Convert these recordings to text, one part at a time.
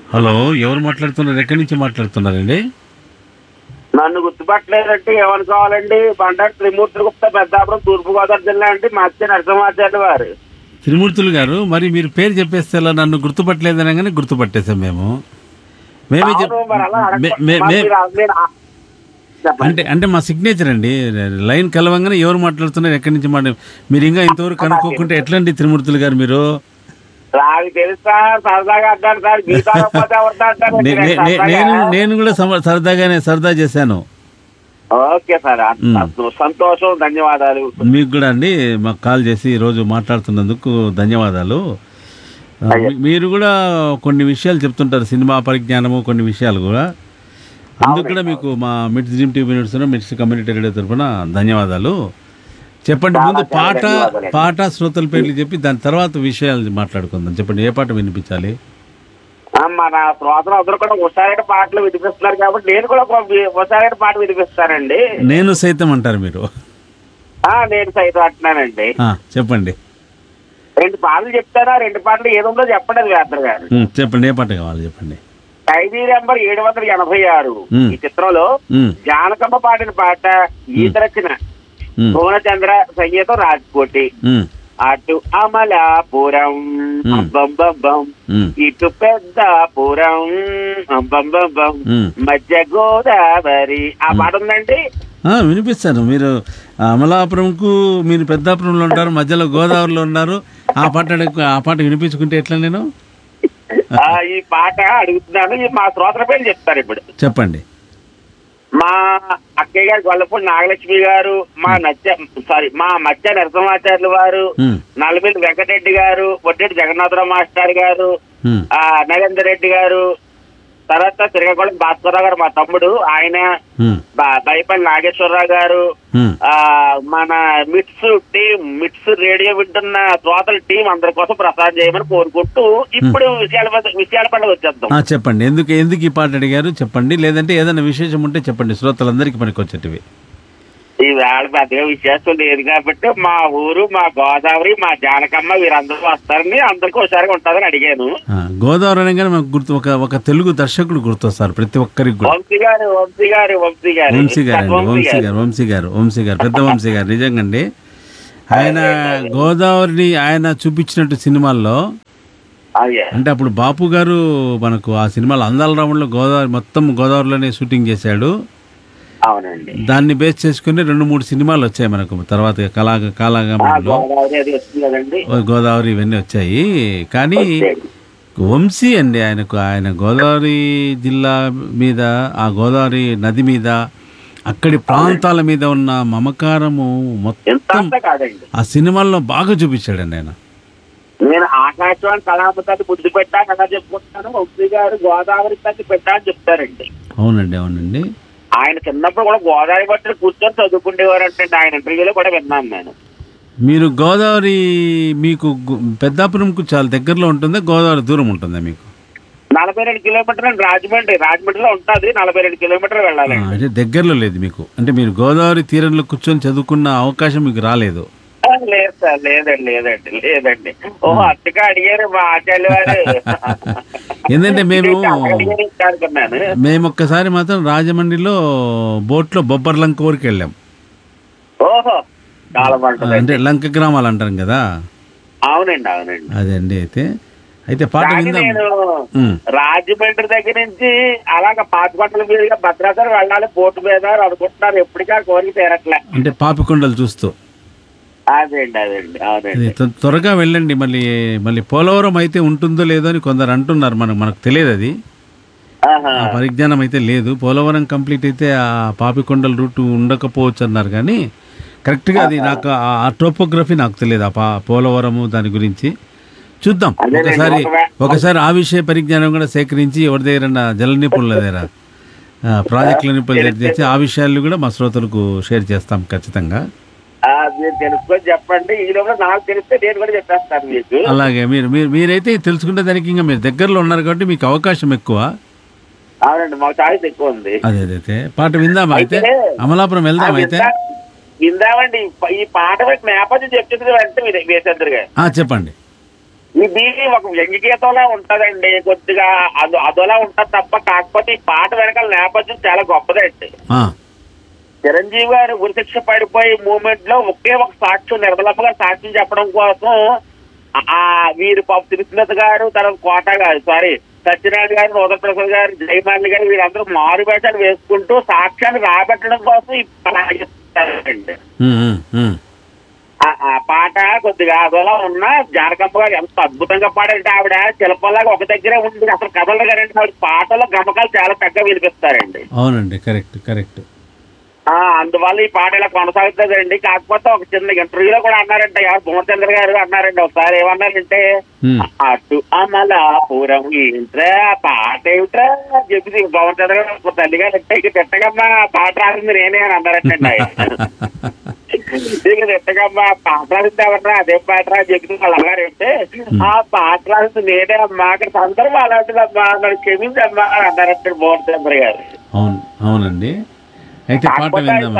Hello, ఎవరు మాట్లాడుతున్నారు? ఎక్కడి నుంచి మాట్లాడుతున్నారండి? నన్ను గుర్తుపట్టలేదంటే ఏమనుకోవాలండి? బండ త్రిమూర్తి గుప్తా, పెద్దాపురం, తూర్పుగోదావరి జిల్లా అండి. మత్స్య నరసింహాచార్య వారు. త్రిమూర్తులు గారు, మరి మీరు పేరు చెప్పేస్తే ఎలా? నన్ను గుర్తుపట్టలేదనగానే గుర్తుపట్టేశాం మేము. మేమే చెప్ అవును, మరి అలా మే- మే- మరి మే- చెప్పండి. అంటే మా సిగ్నేచర్ అండి. లైన్ కలవంగానే ఎవరు మాట్లాడుతున్నారు, ఎక్కడి నుంచి మీరు ఇంకా ఇంతవరకు కనుక్కోకుంటే ఎట్లండి త్రిమూర్తులు గారు మీరు? నాకు తెలుసా, సరదాగా అంటారు సార్. గీతా రమ్మతే ఎవరితో అంటారు? నే- నే- నే- నేను నేను కూడా సరదా చేశాను. ఓకే సార్, ఉమ్. సంతోషం, ధన్యవాదాలు. మీకు కూడా అండి, మాకు కాల్ చేసి ఈరోజు మాట్లాడుతున్నందుకు ధన్యవాదాలు. అయ్యో. మీరు కూడా కొన్ని విషయాలు చెప్తుంటారు, సినిమా పరిజ్ఞానము, కొన్ని విషయాలు కూడా. అందుకు కూడా మీకు మా మిట్స్ డ్రీమ్ టీవీ మిట్స్ కమ్యూనిటీ రేడియో తరఫున ధన్యవాదాలు. చెప్పండి, ముందు చాలా ధన్యవాదాలండి. పాట శ్రోతల పేర్లు చెప్పి దాని తర్వాత విషయాలు మాట్లాడుకుందాం. చెప్పండి, ఏ పాట వినిపించాలి? మన శ్రోతలు అందరూ కూడా ఉషారైన పాటలు వినిపిస్తున్నారు కాబట్టి నేను కూడా ఒక ఉషారైన పాట వినిపిస్తానండి. నేను సైతం అంటారు మీరు. నేను సైతం అంటున్నానండి. చెప్పండి. 2 పాటలు చెప్తారా? 2 పాటలు ఏదుందో చెప్పండి, అది వేద్దరు గారు. చెప్పండి, ఏ పాట కావాలి చెప్పండి. ఖైదీ నెంబర్ 786 ఉమ్. ఈ చిత్రంలో ఉమ్. జానకమ్మ పాడిన పాట, గీత రచన ఉమ్. భువనచంద్ర, సంగీతం రాజ్కోటి. ఉమ్. అటు అమలాపురం అంబంబంబం, ఉమ్. ఇటు పెద్దాపురం అంబంబంబం, ఉమ్. మధ్య గోదావరి. ఆ పాట ఉందండి. వినిపిస్తాను. మీరు అమలాపురంకు, మీరు పెద్దాపురంలో ఉంటారు, మధ్యలో గోదావరిలో ఉన్నారు. ఆ పాట వినిపించుకుంటే ఎట్లా నేను? ఈ పాట అడుగుతున్నాను. మా శ్రోతల పేరు చెప్తారు ఇప్పుడు. చెప్పండి. మా అక్కయ్య గారు గొల్లపూడి నాగలక్ష్మి గారు, మా మత్స్య నరసింహాచార్యులు వారు, ఉమ్. నల్లబెల్లి వెంకటరెడ్డి గారు, వడ్డేటి జగన్నాథరావు మాస్టర్ గారు, ఉమ్. నరేందర్ రెడ్డి గారు, తర్వాత శ్రీకాకుళం భాస్కరరావు గారు మా తమ్ముడు, ఆయన ఉమ్. బైపల్లి నాగేశ్వరరావు గారు, ఉమ్. మన మిట్స్ రేడియో వింటున్న శ్రోతల టీం అందరి కోసం ప్రసారం చేయమని కోరుకుంటూ ఇప్పుడు విషయాల పండుగ వచ్చేద్దాం. చెప్పండి, ఎందుకు ఈ పాట అడిగారు చెప్పండి. లేదంటే ఏదైనా విశేషం ఉంటే చెప్పండి, శ్రోతలందరికీ పనికొచ్చేటివి. ఈ వేళ పెద్దగా విశేషం లేదు కాబట్టి మా ఊరు, మా గోదావరి, మా జానకమ్మ వీరందరూ వస్తారని, అందరికీ ఒకసారిగా ఉంటుందని అడిగాను. గోదావరి అనగానే మనకు గుర్తు ఒక తెలుగు దర్శకుడు గుర్తొస్తారు ప్రతి ఒక్కరికి కూడా. వంశీ గారు పెద్ద వంశీ గారు నిజంగా అండి. ఆయన గోదావరిని ఆయన చూపించినట్టు సినిమాల్లో, అంటే అప్పుడు బాపు గారు మనకు ఆ సినిమాలో అందాల రాముడులో గోదావరిలోనే షూటింగ్ చేశాడు. అవునండి. దాన్ని బేస్ చేసుకుని 2-3 సినిమాలు వచ్చాయి మనకు. తర్వాత కాలాగమనంలో గోదావరి ఇవన్నీ వచ్చాయి. కానీ వంశీ అండి, ఆయన గోదావరి జిల్లా మీద, ఆ గోదావరి నది మీద, అక్కడి ప్రాంతాల మీద ఉన్న మమకారము మొత్తం ఆ సినిమాల్లో బాగా చూపించాడండి ఆయన. నేను ఆకాశవాణి కళాపతి బుద్ధి పెట్టా కదా చెప్పుకుంటాను. వంశీ గారు గోదావరి తగ్గి పెట్టా అని చెప్తారండి. అవునండి. ఆయన చిన్నప్పుడు కూడా గోదావరి బట్టలు కూర్చొని చదువుకునేవారు అంటే ఆయన ఇంటర్వ్యూలో కూడా విన్నాను నేను. మీరు గోదావరి మీకు పెద్దాపురంకు చాలా దగ్గరలో ఉంటుందా, గోదావరి దూరం ఉంటుందా మీకు? 42 కిలోమీటర్లు రాజమండ్రిలో ఉంటుంది. 42 కిలోమీటర్లు వెళ్ళాలి. అంటే దగ్గరలో లేదు మీకు. అంటే మీరు గోదావరి తీరంలో కూర్చొని చదువుకున్న అవకాశం మీకు రాలేదు? లేదు సార్, లేదండి. అట్టుగా అడిగారు మా ఆచార్య వారు. ఏంటంటే మేము ఒక్కసారి మాత్రం రాజమండ్రిలో బోట్లో బొబ్బర్లంక ఊరికి వెళ్ళాం. ఓహో, చాలా బాగుంటుంది. అంటే లంక గ్రామాలు అంటాం కదా. అవునండి. అదే అండి. అయితే పాట విందాం. నేను రాజమండ్రి దగ్గర నుంచి అలాగ పాపికొండల మీదుగా భద్రాచలం వెళ్ళాలి బోటు మీద అనుకుంటున్నారు. ఎప్పటికా కోరిక తీరట్లే. అంటే పాపికొండలు చూస్తూ. అదేండి. అవునండి. త్వరగా వెళ్ళండి. మళ్ళీ పోలవరం అయితే ఉంటుందో లేదో అని కొందరు అంటున్నారు. మనకు తెలియదు అది. ఆ పరిజ్ఞానం అయితే లేదు. పోలవరం కంప్లీట్ అయితే ఆ పాపికొండల రూట్ ఉండకపోవచ్చు అన్నారు. కానీ కరెక్ట్గా అది నాకు ఆ టోపోగ్రఫీ నాకు తెలియదు, ఆ పోలవరము దాని గురించి. చూద్దాం ఒకసారి ఆ విషయ పరిజ్ఞానం కూడా సేకరించి ఎవరి దగ్గర జల నిపుణుల దగ్గర, ప్రాజెక్టుల నిపుణుల దగ్గర చేసి ఆ విషయాలు కూడా మా శ్రోతలకు షేర్ చేస్తాం ఖచ్చితంగా. మీరు తెలుసుకొని చెప్పండి. ఈ లోపల నాకు తెలిస్తే నేను కూడా చెప్పేస్తాను మీకు. అలాగే మీరైతే తెలుసుకుంటే దానికి ఇంకా మీరు దగ్గరలో ఉన్నారు కాబట్టి మీకు అవకాశం ఎక్కువ. అవునండి, మాకు ఛాయిస్ ఎక్కువ ఉంది. అదే పాట విందామా అయితే? అమలాపురం వెళ్దాం అయితే. విందామండి. ఈ పాట నేపథ్యం చెప్తుంది అంటే వేసేద్దరుగా చెప్పండి. ఇది ఒక వ్యంగ్య గీతంలా ఉంటదండి, కొద్దిగా అదోలా ఉంటది తప్ప. కాకపోతే ఈ పాట వెనకాల నేపథ్యం చాలా గొప్పదండి. చిరంజీవి గారు ఉరిశిక్ష పడిపోయి మూమెంట్ లో ఒకే ఒక సాక్ష్యం నిర్మలమ్మ గారు సాక్ష్యం చెప్పడం కోసం ఆ వీరు తిరుపతి గారు, తర్వాత కోట గారు, సత్యనారాయణ గారు, నూతన ప్రసాద్ గారు, జయమాలి గారు వీరందరూ మారు వేషాలు వేసుకుంటూ సాక్ష్యాన్ని రాబెట్టడం కోసం ఇస్తారండి. ఆ పాట కొద్దిగా అదోలా ఉన్న జానకమ్మ గారు ఎంత అద్భుతంగా పాడారంటే ఆవిడ శిల్పంలాగా ఒక దగ్గరే ఉండి అసలు కథలు గారంటే ఆవిడ పాటలో గమకాలు చాలా చక్కగా వినిపిస్తారండి. అవునండి, కరెక్ట్ కరెక్ట్. అందువల్ల ఈ పాట ఇలా కొనసాగుతుందండి. కాకపోతే ఒక చిన్న ఇంటర్వ్యూలో కూడా అన్నారంటే భువనచంద్ర గారు అన్నారండి ఒకసారి, ఏమన్నారంటే అటు అమలాపురం ఏంట్రా పాట ఏమిట్రా చెప్పి భువనచంద్ర గారు తల్లి గారు అంటే ఇక తిట్టగమ్మా పాట రాసింది నేనే అని అన్నారంటండి ఆయన. ఇక తిట్టగమ్మా పాట రాసింది ఎవరన్నా అదే పాట రా చెప్పి వాళ్ళు అన్నారంటే ఆ పాట రాసింది నేనే అమ్మా, అక్కడ సందర్భం అలాంటిదమ్మా నన్ను క్షమించమ్మా అని అన్నారంటే భువనచంద్ర గారు. అవును అవునండి. అయితే పాట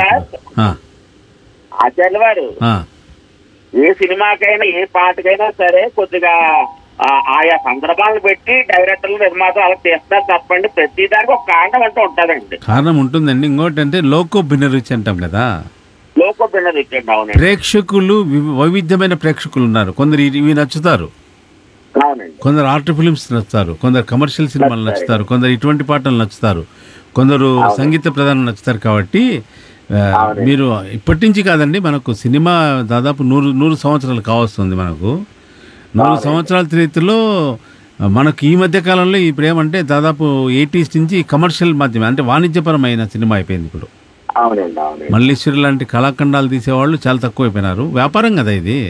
ఆచార్య వారు ఏ సినిమాకైనా ఏ పాటకైనా సరే కొద్దిగా ఆయా సందర్భాలను పెట్టి డైరెక్టర్లు నిర్మాతలు అలా చేస్తారు తప్పండి. ప్రతి దానికి ఒక కారణం అంటూ ఉంటదండి. కారణం ఉంటుందండి. ఇంకోటి అంటే లోకో భిన్నరుచి అంటాం కదా, లోకో భిన్నరుచి అండి. అవునండి, ప్రేక్షకులు వైవిధ్యమైన ప్రేక్షకులు ఉన్నారు. కొందరు ఇవి నచ్చుతారు, కొందరు ఆర్ట్ ఫిలిమ్స్ నచ్చుతారు, కొందరు కమర్షియల్ సినిమాలు నచ్చుతారు, కొందరు ఇటువంటి పాటలు నచ్చుతారు, కొందరు సంగీత ప్రధానం నచ్చుతారు. కాబట్టి మీరు ఇప్పటి నుంచి కాదండి, మనకు సినిమా దాదాపు 100 సంవత్సరాలు కావస్తుంది. మనకు 100 సంవత్సరాల చరిత్రలో మనకు ఈ మధ్య కాలంలో ఇప్పుడు ఏమంటే దాదాపు 80s నుంచి కమర్షియల్ మాధ్యమం అంటే వాణిజ్యపరమైన సినిమా అయిపోయింది. ఇప్పుడు మల్లీశ్వరి లాంటి కళాఖండాలు తీసేవాళ్ళు చాలా తక్కువైపోయినారు. వ్యాపారం కదా ఇది.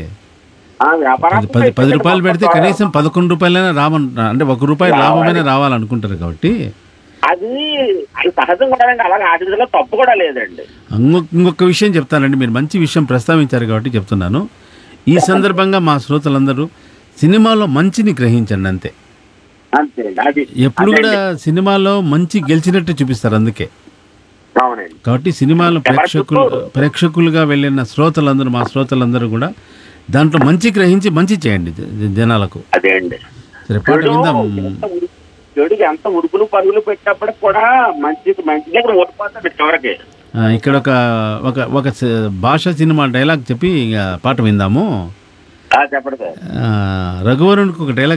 10 రూపాయలు పెడితే కనీసం 11 రూపాయలైనా అంటే 1 రూపాయి లాభమైనా రావాలనుకుంటారు. కాబట్టి అది సహజంగా ఉండాలండి, అలాగే ఆచరించడంలో తప్పు కూడా లేదండి. ఇంకొక విషయం చెప్తానండి, మీరు మంచి విషయం ప్రస్తావించారు కాబట్టి చెప్తున్నాను. ఈ సందర్భంగా మా శ్రోతలందరూ సినిమాలో మంచిని గ్రహించండి అంతే. ఎప్పుడు కూడా సినిమాలో మంచి గెలిచినట్టు చూపిస్తారు. అందుకే కాబట్టి సినిమాలో ప్రేక్షకులుగా వెళ్ళిన శ్రోతలందరూ, మా శ్రోతలందరూ కూడా దాంట్లో మంచి గ్రహించి మంచి చేయండి జనాలకు. అదే అండి. సరే, పాట విందాం. చెడుకి ఎంత ఉరుకులు పరుగులు పెట్టినప్పటికి కూడా మంచి దగ్గర ఓడిపోతాడు చివరికి. ఇక్కడ ఒక భాష సినిమా డైలాగ్ చెప్పి పాట విందాము. చెప్పండి సార్. రఘువరునికి ఒక డైలాగ్